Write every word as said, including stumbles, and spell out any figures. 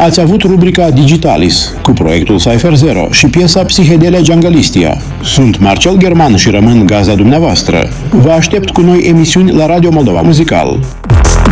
Ați avut rubrica Digitalis cu proiectul Cypher Zero și piesa Psihedelia Jungalistia. Sunt Marcel German și rămân gazda dumneavoastră. Vă aștept cu noi emisiuni la Radio Moldova Muzical.